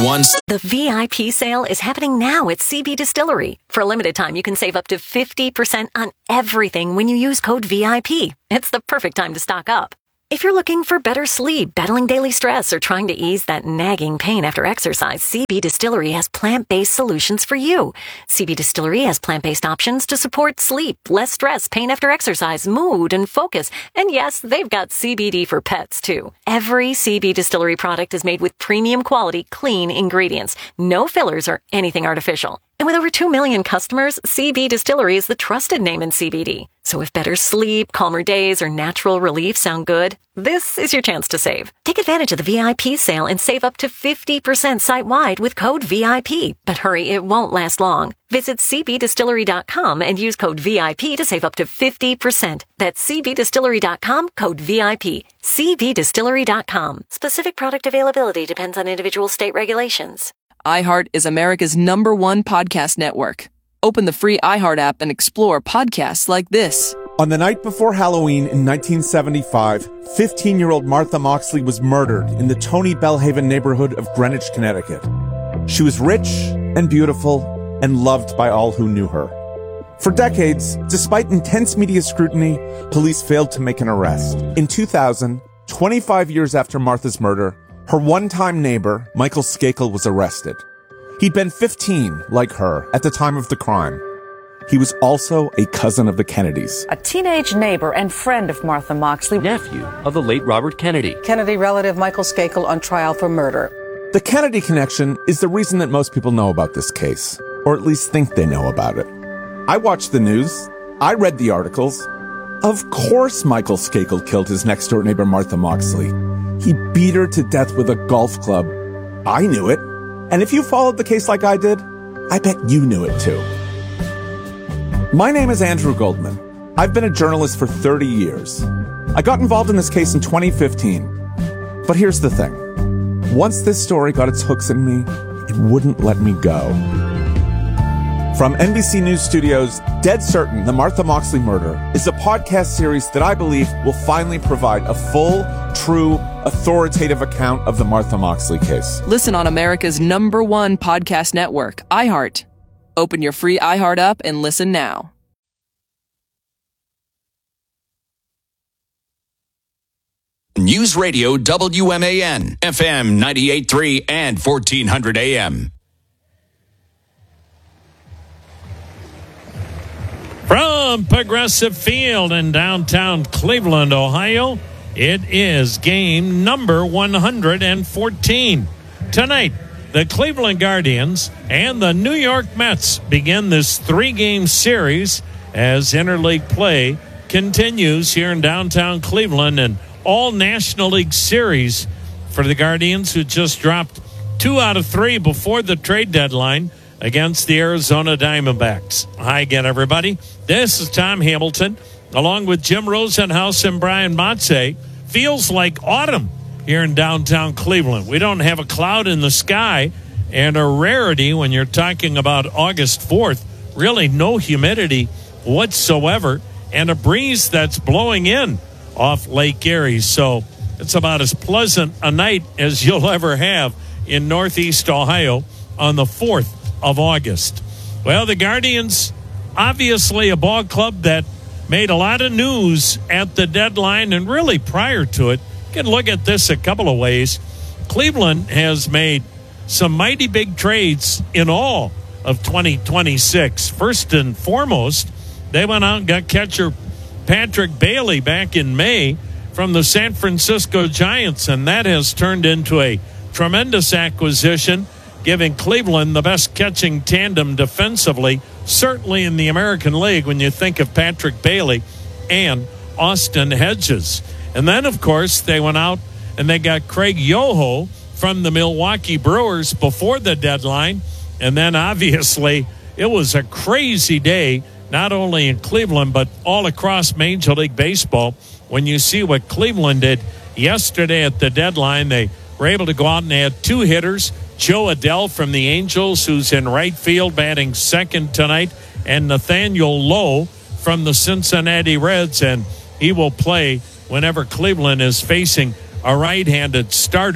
once. The VIP sale is happening now at CB Distillery. For a limited time, you can save up to 50% on everything when you use code VIP. It's the perfect time to stock up. If you're looking for better sleep, battling daily stress, or trying to ease that nagging pain after exercise, CB Distillery has plant-based solutions for you. CB Distillery has plant-based options to support sleep, less stress, pain after exercise, mood, and focus. And yes, they've got CBD for pets, too. Every CB Distillery product is made with premium quality, clean ingredients. No fillers or anything artificial. And with over 2 million customers, CB Distillery is the trusted name in CBD. So if better sleep, calmer days, or natural relief sound good, this is your chance to save. Take advantage of the VIP sale and save up to 50% site-wide with code VIP. But hurry, it won't last long. Visit cbdistillery.com and use code VIP to save up to 50%. That's cbdistillery.com, code VIP. cbdistillery.com. Specific product availability depends on individual state regulations. iHeart is America's #1 podcast network. Open the free iHeart app and explore podcasts like this. On the night before Halloween in 1975, 15-year-old Martha Moxley was murdered in the Tony Bellhaven neighborhood of Greenwich, Connecticut. She was rich and beautiful and loved by all who knew her. For decades, despite intense media scrutiny, police failed to make an arrest. In 2000, 25 years after Martha's murder, her one-time neighbor, Michael Skakel, was arrested. He'd been 15, like her, at the time of the crime. He was also a cousin of the Kennedys. A teenage neighbor and friend of Martha Moxley. Nephew of the late Robert Kennedy. Kennedy relative Michael Skakel on trial for murder. The Kennedy connection is the reason that most people know about this case, or at least think they know about it. I watched the news. I read the articles. Of course Michael Skakel killed his next-door neighbor Martha Moxley. He beat her to death with a golf club. I knew it. And if you followed the case like I did, I bet you knew it too. My name is Andrew Goldman. I've been a journalist for 30 years. I got involved in this case in 2015. But here's the thing. Once this story got its hooks in me, it wouldn't let me go. From NBC News Studios, Dead Certain, The Martha Moxley Murder is a podcast series that I believe will finally provide a full, true, authoritative account of the Martha Moxley case. Listen on America's #1 podcast network, iHeart. Open your free iHeart app and listen now. News Radio WMAN, FM 98.3 and 1400 AM. From Progressive Field in downtown Cleveland, Ohio, it is game number 114. Tonight, the Cleveland Guardians and the New York Mets begin this 3-game series as interleague play continues here in downtown Cleveland, and all National League series for the Guardians, who just dropped 2 out of 3 before the trade deadline against the Arizona Diamondbacks. Hi again, everybody. This is Tom Hamilton, along with Jim Rosenhaus and Brian Motze. Feels like autumn here in downtown Cleveland. We don't have a cloud in the sky, and a rarity when you're talking about August 4th. Really no humidity whatsoever, and a breeze that's blowing in off Lake Erie. So it's about as pleasant a night as you'll ever have in Northeast Ohio on the 4th of August. Well, the Guardians, obviously a ball club that made a lot of news at the deadline and really prior to it. You can look at this a couple of ways. Cleveland has made some mighty big trades in all of 2026. First and foremost, they went out and got catcher Patrick Bailey back in May from the San Francisco Giants, and that has turned into a tremendous acquisition, giving Cleveland the best catching tandem defensively, certainly in the American League when you think of Patrick Bailey and Austin Hedges. And then, of course, they went out and they got Craig Yoho from the Milwaukee Brewers before the deadline. And then, obviously, it was a crazy day, not only in Cleveland, but all across Major League Baseball. When you see what Cleveland did yesterday at the deadline, they were able to go out and add 2 hitters. Joe Adell from the Angels, who's in right field, batting second tonight, and Nathaniel Lowe from the Cincinnati Reds, and he will play whenever Cleveland is facing a right-handed starter.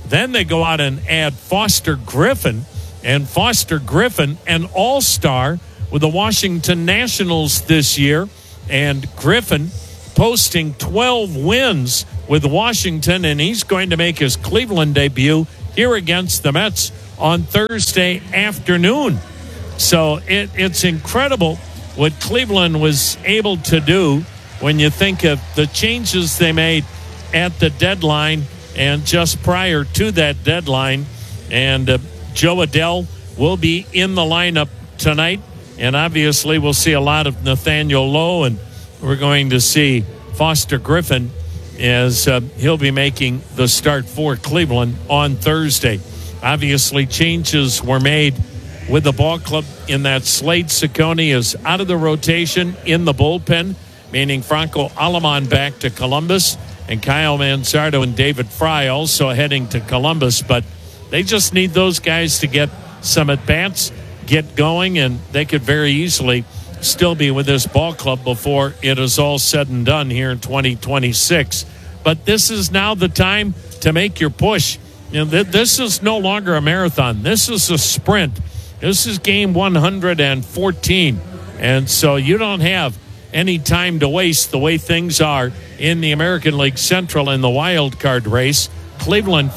Then they go out and add Foster Griffin. And Foster Griffin, an all-star with the Washington Nationals this year. And Griffin posting 12 wins with Washington, and he's going to make his Cleveland debut here against the Mets on Thursday afternoon. So it's incredible what Cleveland was able to do when you think of the changes they made at the deadline and just prior to that deadline. And Joe Adell will be in the lineup tonight. And obviously we'll see a lot of Nathaniel Lowe, and we're going to see Foster Griffin as he'll be making the start for Cleveland on Thursday. Obviously changes were made with the ball club in that Slade Ciccone is out of the rotation in the bullpen, meaning Franco Aleman back to Columbus, and Kyle Manzardo and David Fry also heading to Columbus. But they just need those guys to get some at-bats, get going, and they could very easily still be with this ball club before it is all said and done here in 2026. But this is now the time to make your push. You know, this is no longer a marathon. This is a sprint. This is game 114. And so you don't have any time to waste the way things are in the American League Central in the wild card race. Cleveland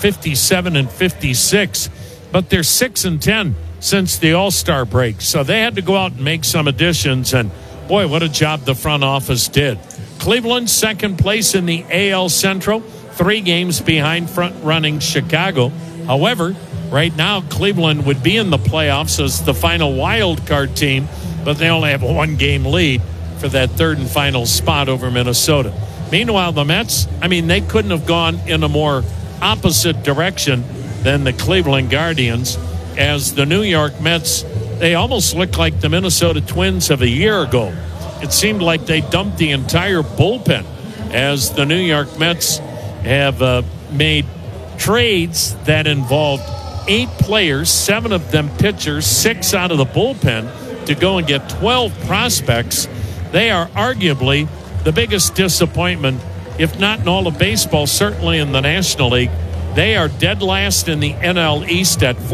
57-56, but they're 6-10 since the All-Star break. So they had to go out and make some additions, and boy, what a job the front office did. Cleveland second place in the AL Central, 3 games behind front-running Chicago. However, right now Cleveland would be in the playoffs as the final wild card team, but they only have a 1-game lead for that third and final spot over Minnesota. Meanwhile, the Mets, they couldn't have gone in a more opposite direction than the Cleveland Guardians, as the New York Mets, they almost look like the Minnesota Twins of a year ago. It seemed like they dumped the entire bullpen, as the New York Mets have made trades that involved 8 players, 7 of them pitchers, 6 out of the bullpen, to go and get 12 prospects. They are arguably the biggest disappointment, if not in all of baseball, certainly in the National League. They are dead last in the NL East at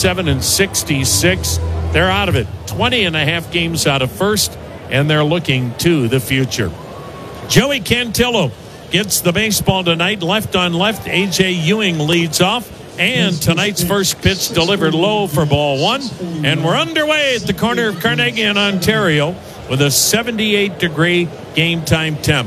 47-66. They're out of it. 20.5 games out of first, and they're looking to the future. Joey Cantillo gets the baseball tonight. Left on left, A.J. Ewing leads off. And tonight's first pitch delivered low for ball 1. And we're underway at the corner of Carnegie and Ontario with a 78-degree game time temp.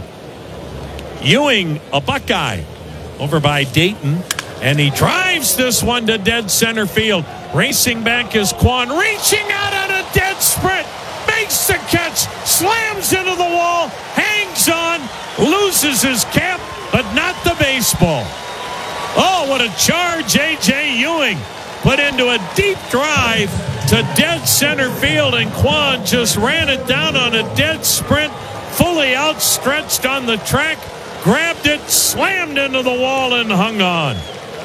Ewing, a Buckeye, over by Dayton. And he drives this one to dead center field. Racing back is Kwan, reaching out on a dead sprint. Makes the catch, slams into the wall, hangs on, loses his cap, but not the baseball. Oh, what a charge A.J. Ewing put into a deep drive to dead center field, and Kwan just ran it down on a dead sprint, fully outstretched on the track, grabbed it, slammed into the wall, and hung on.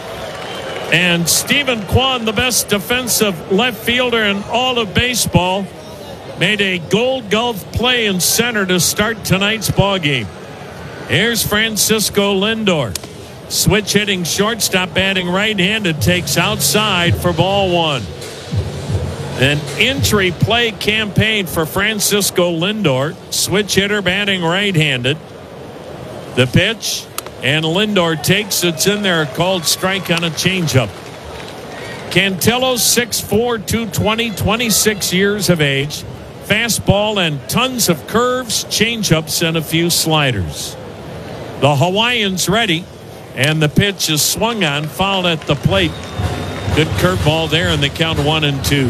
And Stephen Kwan, the best defensive left fielder in all of baseball, made a Gold Glove play in center to start tonight's ball game. Here's Francisco Lindor. Switch hitting shortstop, batting right-handed, takes outside for ball 1. An entry play campaign for Francisco Lindor. Switch hitter, batting right-handed. The pitch, and Lindor takes it's in there, a called strike on a changeup. Cantillo, 6'4", 220, 26 years of age. Fastball and tons of curves, changeups, and a few sliders. The Hawaiians ready, and the pitch is swung on, fouled at the plate. Good curveball there, and the count 1-2.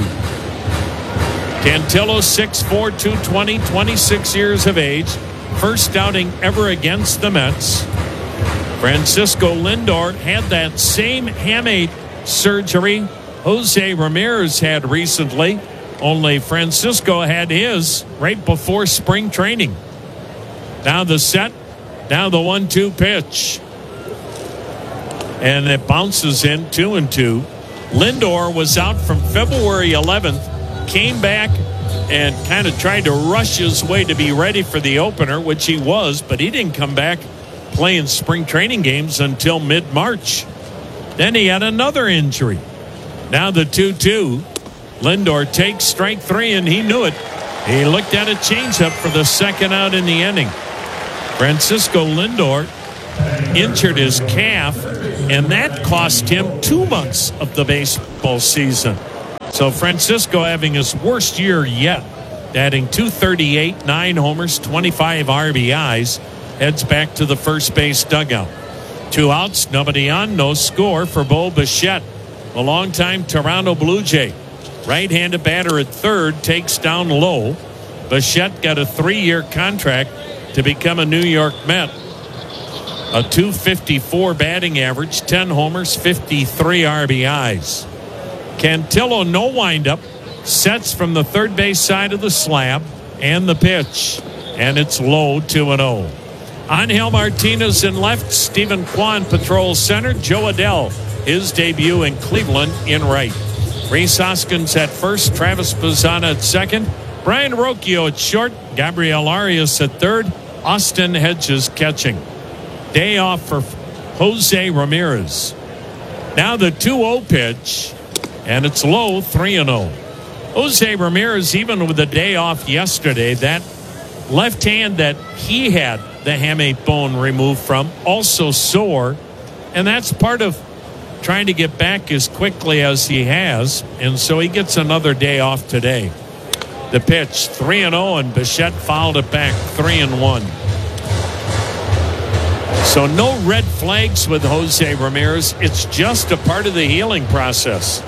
Cantillo, 6'4", 220, 26 years of age. First outing ever against the Mets. Francisco Lindor had that same hamate surgery Jose Ramirez had recently, only Francisco had his right before spring training. Now the set, now the 1-2 pitch. And it bounces in 2-2. Lindor was out from February 11th, came back and kind of tried to rush his way to be ready for the opener, which he was, but he didn't come back playing spring training games until mid-March. Then he had another injury. Now the 2-2. Lindor takes strike 3, and he knew it. He looked at a changeup for the second out in the inning. Francisco Lindor injured his calf, and that cost him 2 months of the baseball season. So Francisco having his worst year yet, adding .238, 9 homers, 25 RBIs, heads back to the first base dugout. 2 outs, nobody on, no score for Bo Bichette, the longtime Toronto Blue Jay. Right-handed batter at third takes down low. Bichette got a 3-year contract to become a New York Met. A .254 batting average, 10 homers, 53 RBIs. Cantillo, no windup, sets from the third base side of the slab, and the pitch. And it's low, 2-0. Angel Martinez in left, Stephen Kwan patrols center, Joe Adell, his debut in Cleveland, in right. Rhys Hoskins at first, Travis Bazzana at second, Brian Rocchio at short, Gabriel Arias at third, Austin Hedges catching. Day off for Jose Ramirez. Now the 2-0 pitch, and it's low, 3-0. Jose Ramirez, even with the day off yesterday, that left hand that he had the hamate bone removed from, also sore, and that's part of trying to get back as quickly as he has, and so he gets another day off today. The pitch, 3-0, and Bichette fouled it back, 3-1. So no red flags with Jose Ramirez. It's just a part of the healing process.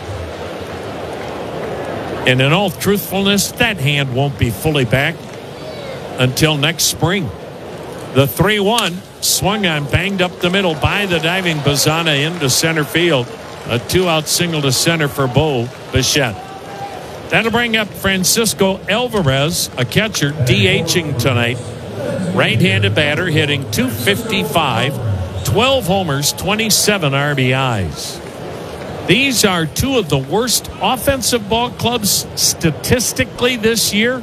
And in all truthfulness, that hand won't be fully back until next spring. The 3-1 swung on, banged up the middle by the diving Bazzana into center field. A 2-out single to center for Bo Bichette. That'll bring up Francisco Alvarez, a catcher, DHing tonight. Right-handed batter hitting .255, 12 homers, 27 RBIs. These are 2 of the worst offensive ball clubs statistically this year.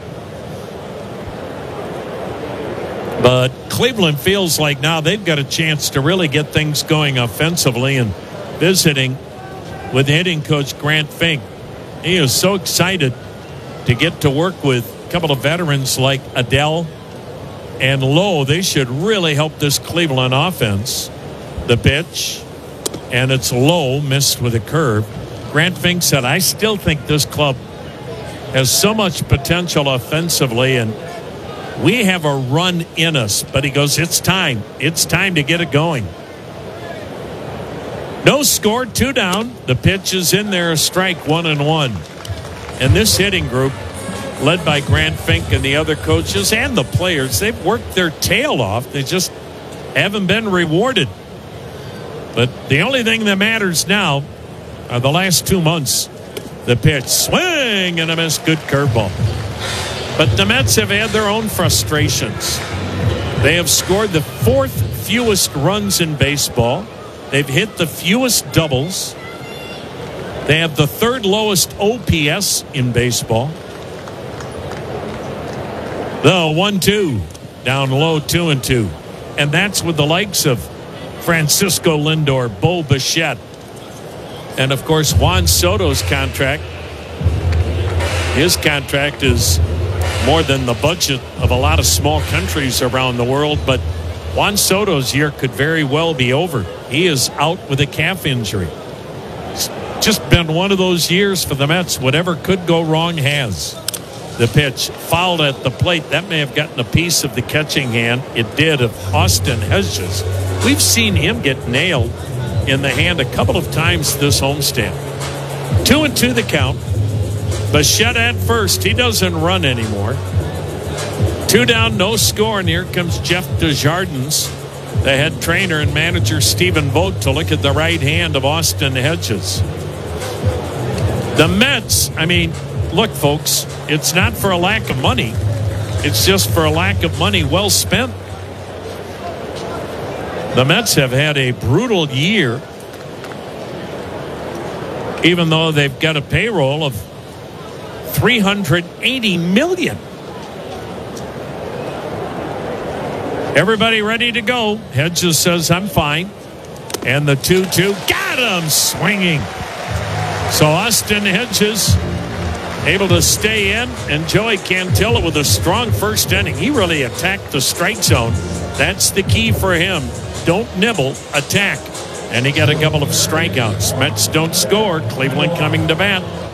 But Cleveland feels like now they've got a chance to really get things going offensively, and visiting with hitting coach Grant Fink. He is so excited to get to work with a couple of veterans like Adell and Lowe. They should really help this Cleveland offense. The pitch, and it's low, missed with a curve. Grant Fink said, I still think this club has so much potential offensively, and we have a run in us. But he goes, it's time. It's time to get it going. No score, 2 down. The pitch is in there, a strike, 1-1. And this hitting group, led by Grant Fink and the other coaches and the players, they've worked their tail off. They just haven't been rewarded. But the only thing that matters now are the last 2 months. The pitch, swing and a miss, good curveball. But the Mets have had their own frustrations. They have scored the 4th fewest runs in baseball. They've hit the fewest doubles. They have the 3rd lowest OPS in baseball. The 1-2, down low, 2-2. And that's with the likes of Francisco Lindor, Bo Bichette, and of course Juan Soto's contract. His contract is more than the budget of a lot of small countries around the world, but Juan Soto's year could very well be over. He is out with a calf injury. It's just been one of those years for the Mets. Whatever could go wrong has. The pitch, fouled at the plate. That may have gotten a piece of the catching hand. It did, of Austin Hedges. We've seen him get nailed in the hand a couple of times this homestand. 2-2 the count. Bichette at first. He doesn't run anymore. 2 down, no score, and here comes Jeff Desjardins, the head trainer and manager Stephen Vogt, to look at the right hand of Austin Hedges. The Mets, I mean, look, folks, it's not for a lack of money. It's just for a lack of money well spent. The Mets have had a brutal year, even though they've got a payroll of $380 million. Everybody ready to go. Hedges says, I'm fine. And the 2-2 got him swinging. So Austin Hedges able to stay in, and Joey Cantillo with a strong first inning. He really attacked the strike zone. That's the key for him. Don't nibble, attack. And he got a couple of strikeouts. Mets don't score. Cleveland coming to bat.